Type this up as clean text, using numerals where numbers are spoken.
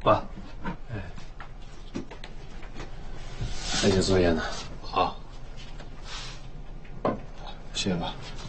爸， 还写作业呢。 好， 写吧。